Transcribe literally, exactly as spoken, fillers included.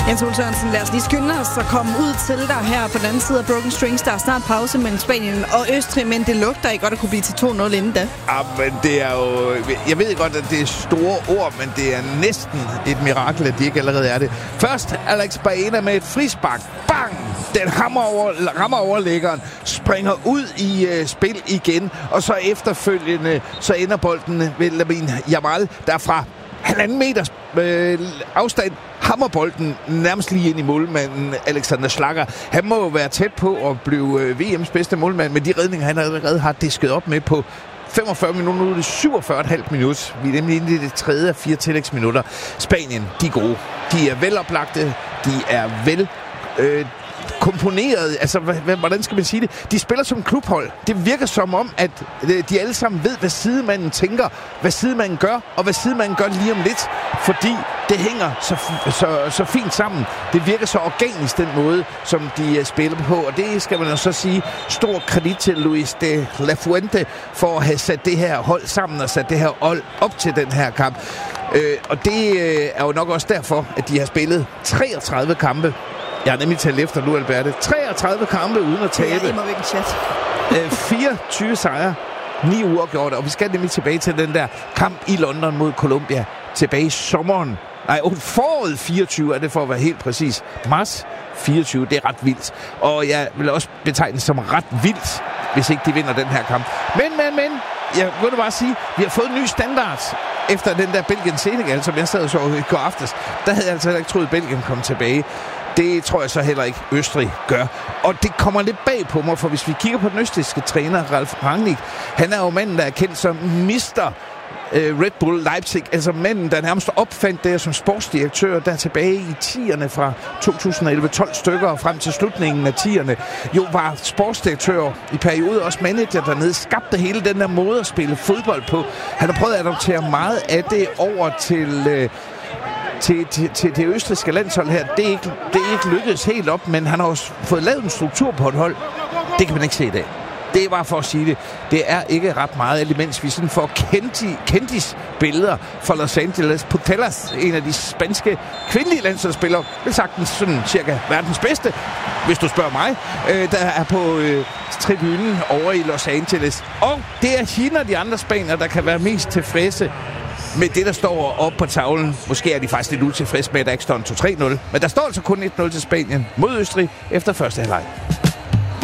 Jens Ole Sørensen, lad os lige skynde os at komme ud til dig her på den anden side af Broken Strings. Der er snart pause mellem Spanien og Østrig, men det lugter ikke godt at kunne blive til to nul inden da. Ja, men det er jo... Jeg ved godt, at det er store ord, men det er næsten et mirakel, at de ikke allerede er det. Først Alex Baena med et frispark. Bang! Den hammer over, rammer overlæggeren, springer ud i uh, spil igen, og så efterfølgende, så ender bolden ved Lamine Yamal, der fra halvanden meters øh, afstand hammer bolden nærmest lige ind i målmanden Alexander Schlager. Han må jo være tæt på at blive øh, V M's bedste målmand, med de redninger, han allerede har disket op med på femogfyrre minutter, nu er det syvogfyrre komma fem minut. Vi er nemlig inde i det tredje af fire tillægsminutter. Spanien, de er gode. De er veloplagte, de er vel... Øh, komponeret, altså hvordan skal man sige det? De spiller som klubhold. Det virker som om, at de alle sammen ved, hvad sidemanden tænker, hvad sidemanden gør, og hvad sidemanden gør lige om lidt, fordi det hænger så, så, så fint sammen. Det virker så organisk, den måde, som de spiller på, og det skal man jo så sige stor kredit til Luis de la Fuente for at have sat det her hold sammen og sat det her hold op til den her kamp. Øh, og det øh, er jo nok også derfor, at de har spillet treogtredive kampe. Jeg har nemlig talt efter nu, Alberte. treogtredive kampe uden at tabe. Det er ikke chat. øh, fireogtyve sejre, ni uafgjorte, og vi skal nemlig tilbage til den der kamp i London mod Colombia. Tilbage i sommeren. Nej, foråret fireogtyve er det for at være helt præcis. Marts fireogtyve, det er ret vildt. Og jeg vil også betegne det som ret vildt, hvis ikke de vinder den her kamp. Men, men, men, jeg vil bare sige, vi har fået en ny standard efter den der Belgien-Senegal, som jeg sad og så i går aftes. Der havde jeg altså ikke troet, at Belgien kom tilbage. Det tror jeg så heller ikke, Østrig gør. Og det kommer lidt bag på mig, for hvis vi kigger på den østrigske træner, Ralf Rangnick, han er jo manden, der er kendt som mister øh, Red Bull Leipzig. Altså manden, der nærmest opfandt det som sportsdirektør, der tilbage i tierne fra to tusind og elleve tolv stykker og frem til slutningen af tierne, jo var sportsdirektør i perioder, også manager dernede, skabte hele den der måde at spille fodbold på. Han har prøvet at adoptere meget af det over til... Øh, Til, til, til det østrigske landshold her. Det er, ikke, det er ikke lykkedes helt op, men han har også fået lavet en struktur på et hold. Det kan man ikke se i dag. Det er bare for at sige det. Det er ikke ret meget, imens vi sådan får kendis billeder fra Los Angeles. Putellas, en af de spanske kvindelige landsholdsspillere, vil sagtens sådan cirka verdens bedste, hvis du spørger mig, øh, der er på øh, tribunen over i Los Angeles. Og det er hende og de andre spanier, der kan være mest tilfredse med det, der står oppe på tavlen. Måske er de faktisk lidt utilfredse med, at der ikke står en to tre nul. Men der står altså kun et nul til Spanien mod Østrig efter første halvleg.